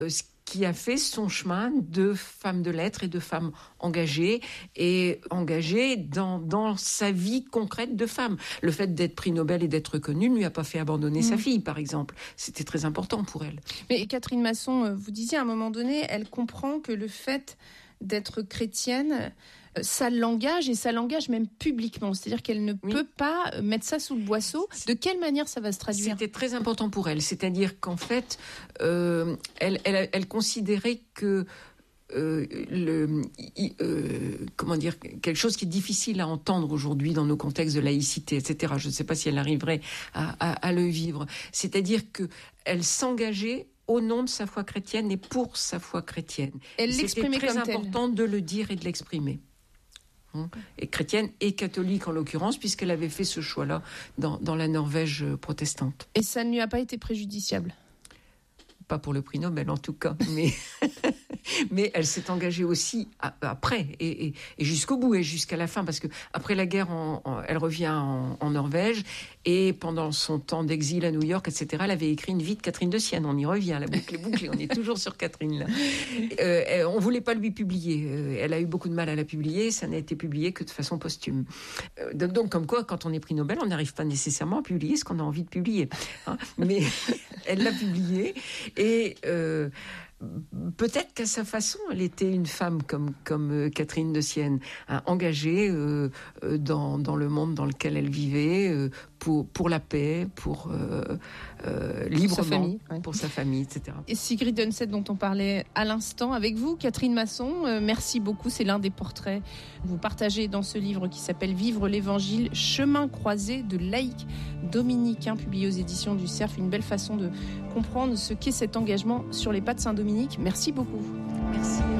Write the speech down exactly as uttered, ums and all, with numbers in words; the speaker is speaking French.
Ce qui a fait son chemin de femme de lettres et de femme engagée, et engagée dans, dans sa vie concrète de femme. Le fait d'être prix Nobel et d'être reconnue ne lui a pas fait abandonner mmh. sa fille, par exemple. C'était très important pour elle. Mais Catherine Masson, vous disiez à un moment donné, elle comprend que le fait d'être chrétienne, ça l'engage, et ça l'engage même publiquement. C'est-à-dire qu'elle ne oui. peut pas mettre ça sous le boisseau. De quelle manière ça va se traduire ? C'était très important pour elle. C'est-à-dire qu'en fait, euh, elle, elle, elle considérait que euh, le, euh, comment dire, quelque chose qui est difficile à entendre aujourd'hui dans nos contextes de laïcité, et cetera. Je ne sais pas si elle arriverait à, à, à le vivre. C'est-à-dire qu'elle s'engageait au nom de sa foi chrétienne et pour sa foi chrétienne. Elle l'exprimait comme telle. C'était très important de le dire et de l'exprimer. Et chrétienne et catholique en l'occurrence, puisqu'elle avait fait ce choix-là dans, dans la Norvège protestante. Et ça ne lui a pas été préjudiciable ? Pas pour le prix Nobel en tout cas, mais, mais elle s'est engagée aussi à, après et, et, et jusqu'au bout et jusqu'à la fin, parce que après la guerre, en, en, elle revient en, en Norvège, et pendant son temps d'exil à New York, et cetera, elle avait écrit une vie de Catherine de Sienne. On y revient, la boucle est bouclée, on est toujours sur Catherine là. Euh, on voulait pas lui publier, elle a eu beaucoup de mal à la publier, ça n'a été publié que de façon posthume. Euh, donc comme quoi, quand on est prix Nobel, on n'arrive pas nécessairement à publier ce qu'on a envie de publier, hein, mais elle l'a publié. Et euh, peut-être qu'à sa façon, elle était une femme comme, comme euh, Catherine de Sienne, hein, engagée euh, euh, dans, dans le monde dans lequel elle vivait, euh, pour, pour la paix, pour euh, euh, librement, sa famille, ouais. pour sa famille, et cetera. Et Sigrid Undset, dont on parlait à l'instant avec vous, Catherine Masson, euh, merci beaucoup. C'est l'un des portraits que vous partagez dans ce livre qui s'appelle Vivre l'Évangile, chemin croisé de laïcs dominicains, publié aux éditions du Cerf. Une belle façon de comprendre ce qu'est cet engagement sur les pas de Saint-Dominique. Merci beaucoup. Merci.